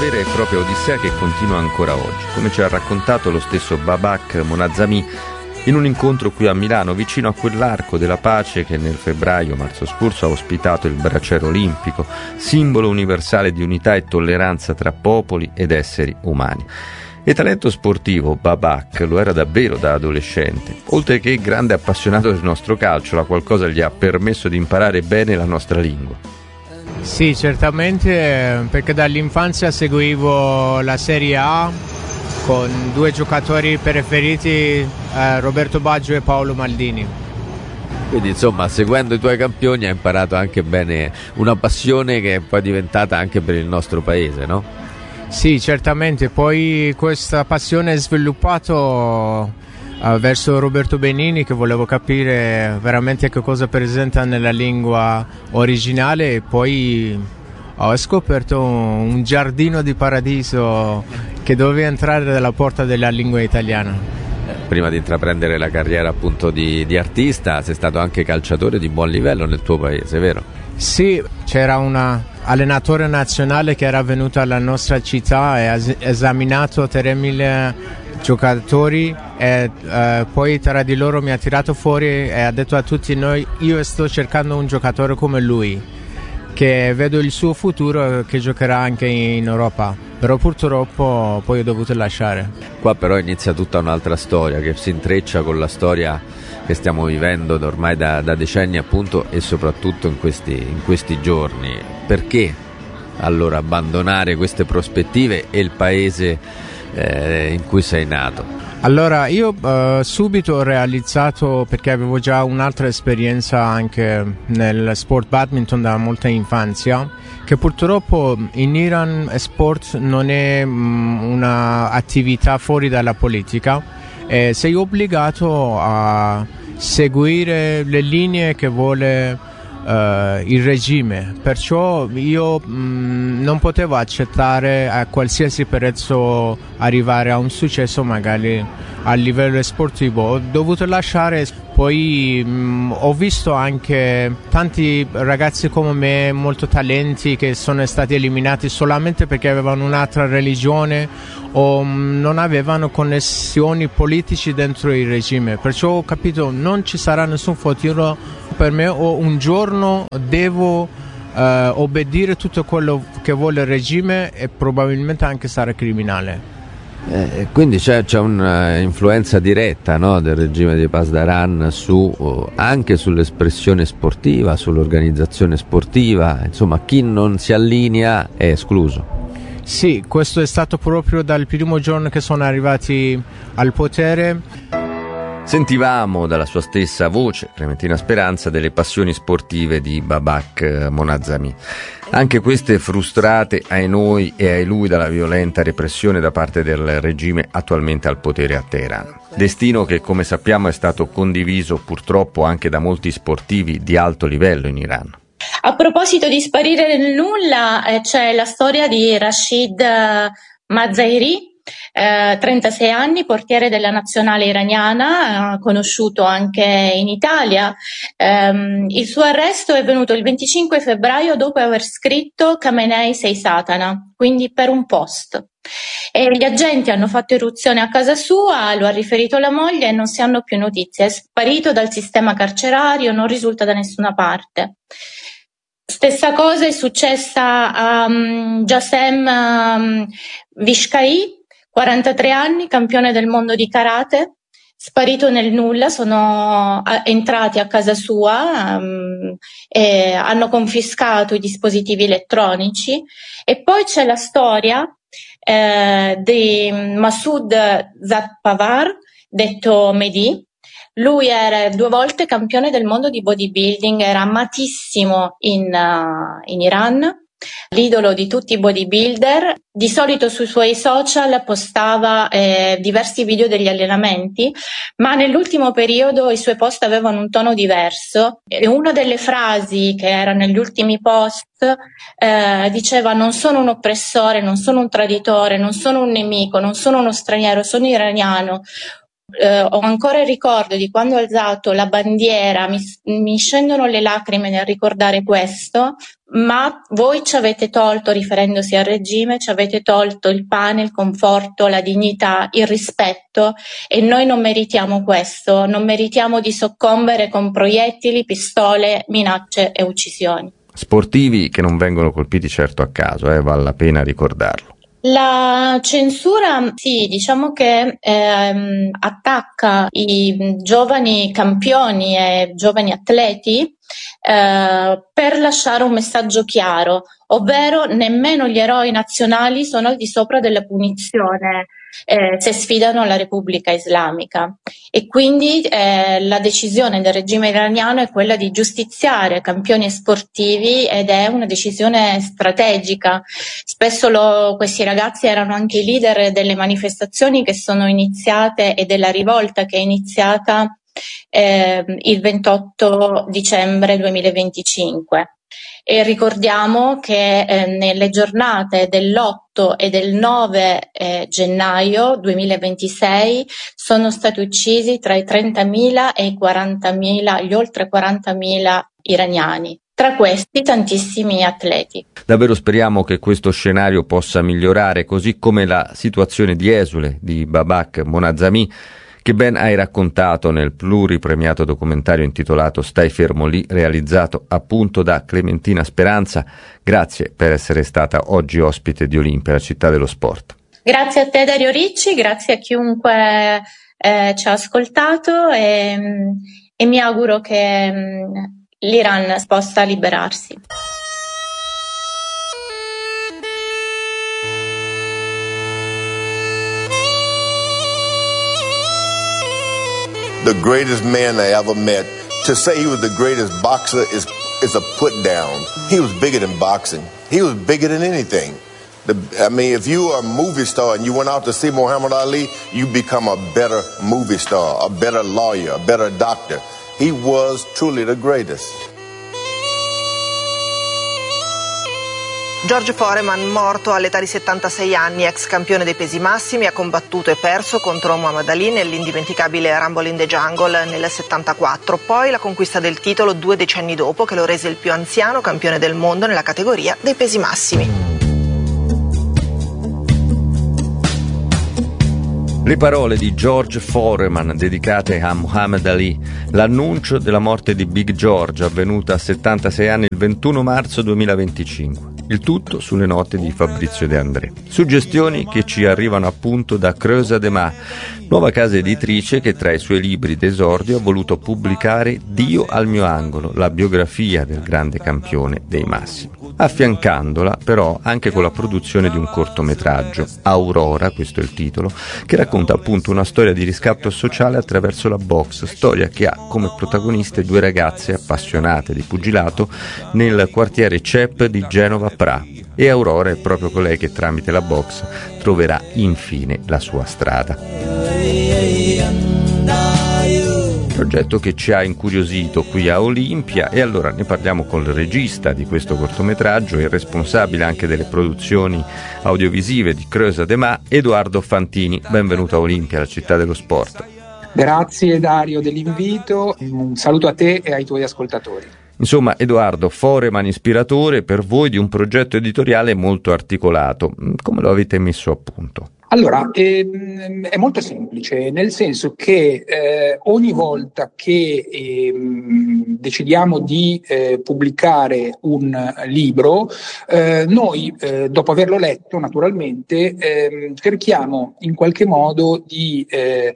vera e propria odissea che continua ancora oggi, come ci ha raccontato lo stesso Babak Monazami in un incontro qui a Milano, vicino a quell'Arco della Pace che nel febbraio-marzo scorso ha ospitato il Bracciere Olimpico, simbolo universale di unità e tolleranza tra popoli ed esseri umani. E talento sportivo, Babak lo era davvero da adolescente. Oltre che grande appassionato del nostro calcio, la qualcosa gli ha permesso di imparare bene la nostra lingua. Sì, certamente, perché dall'infanzia seguivo la Serie A con due giocatori preferiti, Roberto Baggio e Paolo Maldini. Quindi insomma, seguendo i tuoi campioni hai imparato anche bene una passione che è poi diventata anche per il nostro paese, no? Sì, certamente, poi questa passione è sviluppato verso Roberto Benigni, che volevo capire veramente che cosa presenta nella lingua originale, e poi ho scoperto un giardino di paradiso che doveva entrare dalla porta della lingua italiana. Prima di intraprendere la carriera appunto di artista, sei stato anche calciatore di buon livello nel tuo paese, vero? Sì, c'era un allenatore nazionale che era venuto alla nostra città e ha esaminato 3.000 giocatori e poi tra di loro mi ha tirato fuori e ha detto a tutti noi: io sto cercando un giocatore come lui, che vedo il suo futuro, che giocherà anche in Europa. Però purtroppo poi ho dovuto lasciare. Qua però inizia tutta un'altra storia che si intreccia con la storia che stiamo vivendo ormai da decenni appunto, e soprattutto in questi giorni. Perché allora abbandonare queste prospettive e il paese in cui sei nato? Allora io subito ho realizzato, perché avevo già un'altra esperienza anche nel sport badminton da molta infanzia, che purtroppo in Iran sport non è una attività fuori dalla politica, e sei obbligato a seguire le linee che vuole il regime, perciò io non potevo accettare a qualsiasi prezzo arrivare a un successo magari a livello sportivo. Ho dovuto lasciare, poi ho visto anche tanti ragazzi come me, molto talenti, che sono stati eliminati solamente perché avevano un'altra religione o non avevano connessioni politici dentro il regime. Perciò ho capito non ci sarà nessun futuro per me, o un giorno devo obbedire tutto quello che vuole il regime e probabilmente anche sarà criminale. Quindi c'è un'influenza diretta, no, del regime di Pasdaran anche sull'espressione sportiva, sull'organizzazione sportiva. Insomma, chi non si allinea è escluso. Sì, questo è stato proprio dal primo giorno che sono arrivati al potere. Sentivamo dalla sua stessa voce, Clementina Speranza, delle passioni sportive di Babak Monazami. Anche queste frustrate ai noi e ai lui dalla violenta repressione da parte del regime attualmente al potere a Teheran. Destino che, come sappiamo, è stato condiviso purtroppo anche da molti sportivi di alto livello in Iran. A proposito di sparire nel nulla, c'è la storia di Rashid Mazahiri, 36 anni, portiere della nazionale iraniana, conosciuto anche in Italia. Il suo arresto è venuto il 25 febbraio dopo aver scritto Khamenei sei Satana, quindi per un post. E gli agenti hanno fatto irruzione a casa sua, lo ha riferito la moglie e non si hanno più notizie. È sparito dal sistema carcerario, non risulta da nessuna parte. Stessa cosa è successa a Jasem Vishkai, 43 anni, campione del mondo di karate, sparito nel nulla. Sono entrati a casa sua e hanno confiscato i dispositivi elettronici. E poi c'è la storia di Masoud Zatpavar, detto Mehdi. Lui era 2 volte campione del mondo di bodybuilding, era amatissimo in Iran, l'idolo di tutti i bodybuilder. Di solito sui suoi social postava diversi video degli allenamenti, ma nell'ultimo periodo i suoi post avevano un tono diverso, e una delle frasi che era negli ultimi post diceva: non sono un oppressore, non sono un traditore, non sono un nemico, non sono uno straniero, sono iraniano. Ho ancora il ricordo di quando ho alzato la bandiera, mi scendono le lacrime nel ricordare questo, ma voi ci avete tolto, riferendosi al regime, ci avete tolto il pane, il conforto, la dignità, il rispetto, e noi non meritiamo questo, non meritiamo di soccombere con proiettili, pistole, minacce e uccisioni. Sportivi che non vengono colpiti certo a caso, vale la pena ricordarlo. La censura, sì, diciamo che attacca i giovani campioni e giovani atleti per lasciare un messaggio chiaro, ovvero nemmeno gli eroi nazionali sono al di sopra della punizione se sfidano la Repubblica Islamica, e quindi la decisione del regime iraniano è quella di giustiziare campioni sportivi, ed è una decisione strategica. Spesso questi ragazzi erano anche i leader delle manifestazioni che sono iniziate e della rivolta che è iniziata il 28 dicembre 2025. E ricordiamo che nelle giornate dell'8 e del 9 gennaio 2026 sono stati uccisi tra i 30.000 e i 40.000, gli oltre 40.000 iraniani. Tra questi tantissimi atleti. Davvero speriamo che questo scenario possa migliorare, così come la situazione di esule di Babak Monazzami, che ben hai raccontato nel pluripremiato documentario intitolato Stai fermo lì, realizzato appunto da Clementina Speranza. Grazie per essere stata oggi ospite di Olimpia, la città dello sport. Grazie a te Dario Ricci, grazie a chiunque ci ha ascoltato, e mi auguro che l'Iran possa liberarsi. The greatest man I ever met. To say he was the greatest boxer is a put down. He was bigger than boxing. He was bigger than anything. If you are a movie star and you went out to see Muhammad Ali, you become a better movie star, a better lawyer, a better doctor. He was truly the greatest. George Foreman, morto all'età di 76 anni, ex campione dei pesi massimi, ha combattuto e perso contro Muhammad Ali nell'indimenticabile Rumble in the Jungle nel 74, poi la conquista del titolo 2 decenni dopo, che lo rese il più anziano campione del mondo nella categoria dei pesi massimi. Le parole di George Foreman dedicate a Muhammad Ali, l'annuncio della morte di Big George avvenuta a 76 anni il 21 marzo 2025. Il tutto sulle note di Fabrizio De André. Suggestioni che ci arrivano appunto da Creusa de Mar, nuova casa editrice che tra i suoi libri d'esordio ha voluto pubblicare Dio al mio angolo, la biografia del grande campione dei massimi, affiancandola però anche con la produzione di un cortometraggio, Aurora, questo è il titolo, che racconta appunto una storia di riscatto sociale attraverso la box, storia che ha come protagoniste due ragazze appassionate di pugilato nel quartiere CEP di Genova Pra. E Aurora è proprio colei che tramite la box troverà infine la sua strada. Progetto che ci ha incuriosito qui a Olimpia, e allora ne parliamo con il regista di questo cortometraggio e il responsabile anche delle produzioni audiovisive di Creusa de Mar, Edoardo Fantini. Benvenuto a Olimpia, la città dello sport. Grazie Dario dell'invito, un saluto a te e ai tuoi ascoltatori. Insomma, Edoardo, Foreman ispiratore per voi di un progetto editoriale molto articolato. Come lo avete messo a punto? Allora, è molto semplice, nel senso che ogni volta che decidiamo di pubblicare un libro, noi, dopo averlo letto naturalmente, cerchiamo in qualche modo di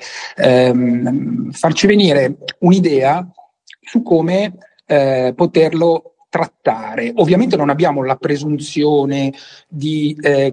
farci venire un'idea su come poterlo trattare. Ovviamente non abbiamo la presunzione di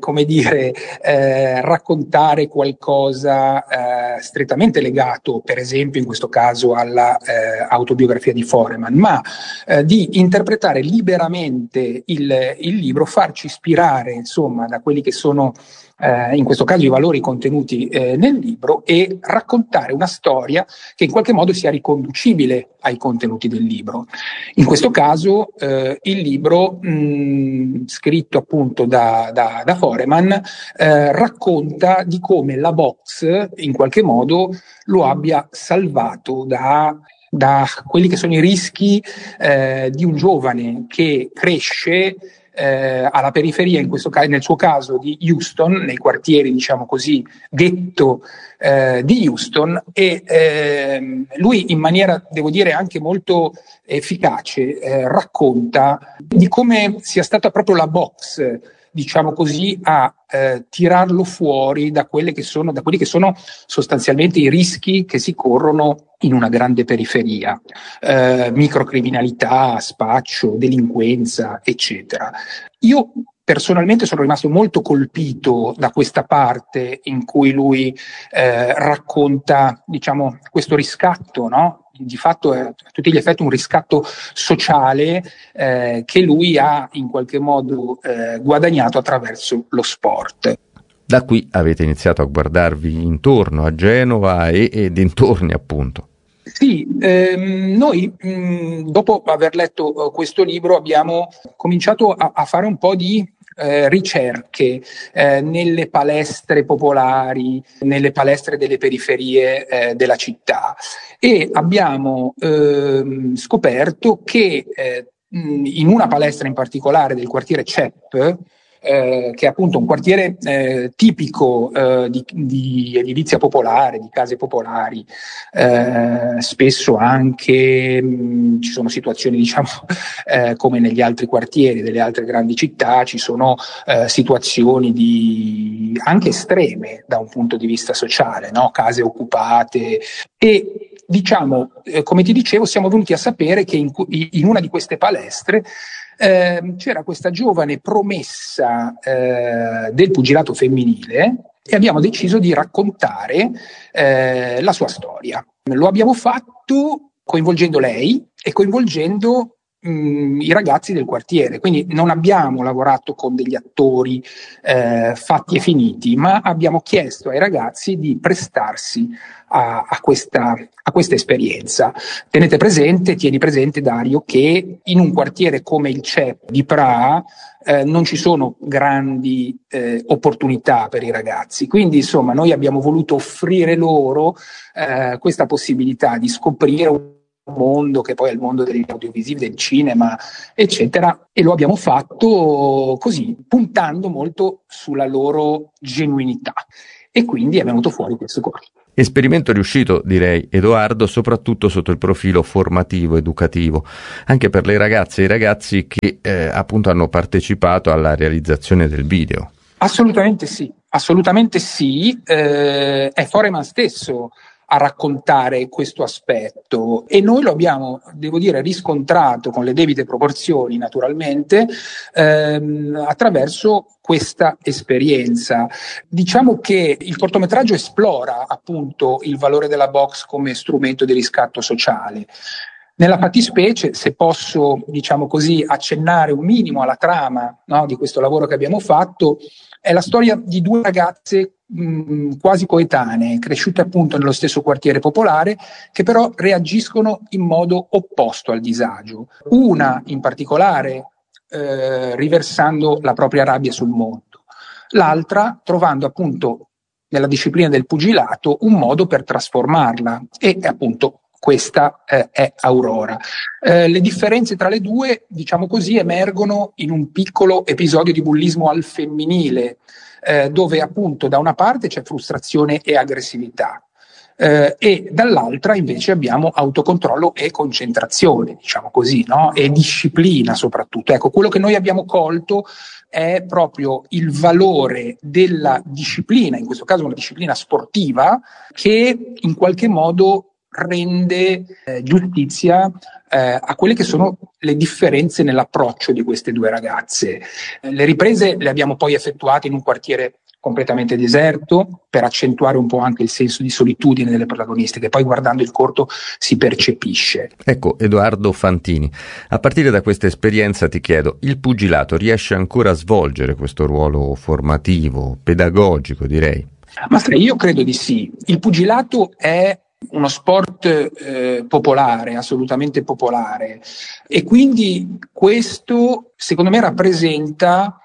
raccontare qualcosa strettamente legato, per esempio in questo caso alla autobiografia di Foreman, ma di interpretare liberamente il libro, farci ispirare insomma da quelli che sono in questo caso i valori contenuti nel libro, e raccontare una storia che in qualche modo sia riconducibile ai contenuti del libro. In questo caso il libro scritto appunto da Foreman racconta di come la box in qualche modo lo abbia salvato da da quelli che sono i rischi di un giovane che cresce alla periferia, in questo caso, nel suo caso di Houston, nei quartieri, diciamo così, ghetto di Houston, e lui in maniera, devo dire, anche molto efficace racconta di come sia stata proprio la box, diciamo così, a tirarlo fuori da quelli che sono sostanzialmente i rischi che si corrono in una grande periferia, microcriminalità, spaccio, delinquenza, eccetera. Io personalmente sono rimasto molto colpito da questa parte in cui lui racconta, diciamo, questo riscatto, no? Di fatto è a tutti gli effetti un riscatto sociale che lui ha in qualche modo guadagnato attraverso lo sport. Da qui avete iniziato a guardarvi intorno a Genova e dintorni, appunto. Sì, noi dopo aver letto questo libro abbiamo cominciato a fare un po' di ricerche nelle palestre popolari, nelle palestre delle periferie della città, e abbiamo scoperto che in una palestra in particolare del quartiere CEP, che è appunto un quartiere tipico di edilizia popolare, di case popolari, spesso anche ci sono situazioni, diciamo, come negli altri quartieri delle altre grandi città, ci sono situazioni anche estreme da un punto di vista sociale, no? Case occupate, e diciamo, come ti dicevo, siamo venuti a sapere che in una di queste palestre c'era questa giovane promessa del pugilato femminile, e abbiamo deciso di raccontare la sua storia. Lo abbiamo fatto coinvolgendo lei e coinvolgendo i ragazzi del quartiere, quindi non abbiamo lavorato con degli attori fatti e finiti, ma abbiamo chiesto ai ragazzi di prestarsi a questa esperienza. Tieni presente, Dario, che in un quartiere come il CEP di Praha non ci sono grandi opportunità per i ragazzi, quindi insomma noi abbiamo voluto offrire loro questa possibilità di scoprire un mondo che poi è il mondo degli audiovisivi, del cinema, eccetera, e lo abbiamo fatto così, puntando molto sulla loro genuinità, e quindi è venuto fuori questo corso. Esperimento riuscito, direi, Edoardo, soprattutto sotto il profilo formativo, educativo, anche per le ragazze e i ragazzi che appunto hanno partecipato alla realizzazione del video. Assolutamente sì. È Foreman stesso a raccontare questo aspetto, e noi lo abbiamo, devo dire, riscontrato con le debite proporzioni, naturalmente, attraverso questa esperienza. Diciamo che il cortometraggio esplora appunto il valore della box come strumento di riscatto sociale. Nella fattispecie, se posso, diciamo così, accennare un minimo alla trama, no, di questo lavoro che abbiamo fatto, è la storia di due ragazze quasi coetanee, cresciute appunto nello stesso quartiere popolare, che però reagiscono in modo opposto al disagio. Una in particolare riversando la propria rabbia sul mondo, l'altra trovando appunto nella disciplina del pugilato un modo per trasformarla, e appunto questa è Aurora. Le differenze tra le due, diciamo così, emergono in un piccolo episodio di bullismo al femminile, dove appunto da una parte c'è frustrazione e aggressività, e dall'altra invece abbiamo autocontrollo e concentrazione, diciamo così, no? E disciplina soprattutto. Ecco, quello che noi abbiamo colto è proprio il valore della disciplina, in questo caso una disciplina sportiva, che in qualche modo rende giustizia a quelle che sono le differenze nell'approccio di queste due ragazze. Le riprese le abbiamo poi effettuate in un quartiere completamente deserto, per accentuare un po' anche il senso di solitudine delle protagoniste, che poi guardando il corto si percepisce. Ecco, Edoardo Fantini, a partire da questa esperienza ti chiedo, il pugilato riesce ancora a svolgere questo ruolo formativo, pedagogico, direi? Ma sai, io credo di sì. Il pugilato è uno sport popolare, assolutamente popolare, e quindi questo secondo me rappresenta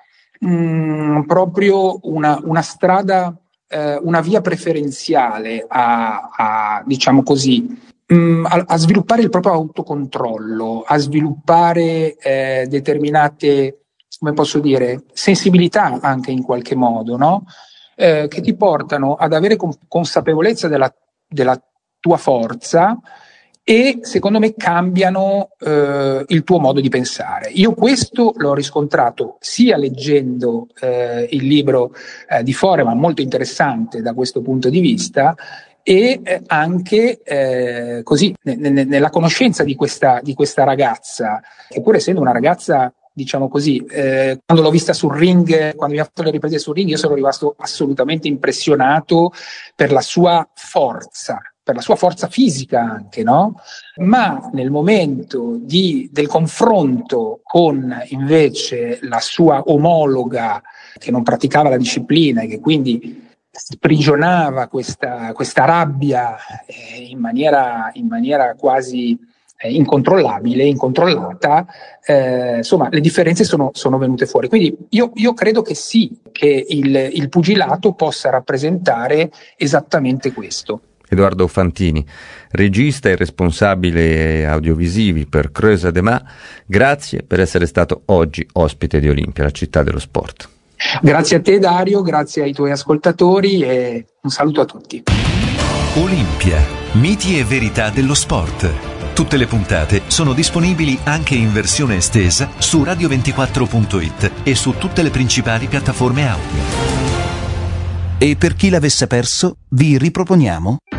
proprio una strada, una via preferenziale a diciamo così, a sviluppare il proprio autocontrollo, a sviluppare determinate, come posso dire, sensibilità anche in qualche modo, no? Che ti portano ad avere consapevolezza della tua forza e secondo me cambiano il tuo modo di pensare. Io questo l'ho riscontrato sia leggendo il libro di Foreman, molto interessante da questo punto di vista, e anche così nella conoscenza di questa ragazza, che pur essendo una ragazza, diciamo così, quando l'ho vista sul ring, quando mi ha fatto le riprese sul ring, io sono rimasto assolutamente impressionato per la sua forza fisica anche, no? Ma nel momento del confronto con invece la sua omologa che non praticava la disciplina e che quindi sprigionava questa rabbia in maniera quasi incontrollata, insomma le differenze sono venute fuori. Quindi io credo che sì, che il pugilato possa rappresentare esattamente questo. Edoardo Fantini, regista e responsabile audiovisivi per Creuse de Ma, grazie per essere stato oggi ospite di Olimpia, la città dello sport. Grazie a te Dario, grazie ai tuoi ascoltatori e un saluto a tutti. Olimpia, miti e verità dello sport. Tutte le puntate sono disponibili anche in versione estesa su radio24.it e su tutte le principali piattaforme audio. E per chi l'avesse perso, vi riproponiamo